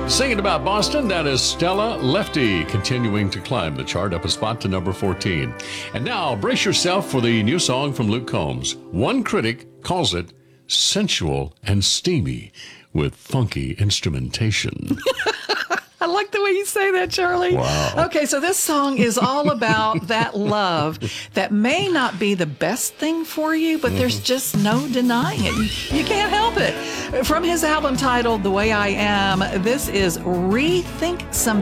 Singing about Boston, that is Stella Lefty, continuing to climb the chart up a spot to number 14. And now, brace yourself for the new song from Luke Combs. One critic calls it sensual and steamy with funky instrumentation. I like the way you say that, Charlie. Wow. Okay, so this song is all about that love that may not be the best thing for you, but there's just no denying it. You can't help it. From his album titled The Way I Am, this is Rethink Some